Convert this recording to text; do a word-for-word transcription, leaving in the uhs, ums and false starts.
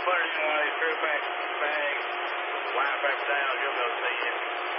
put it, you know, he threw back bag, line back down, you'll go see you.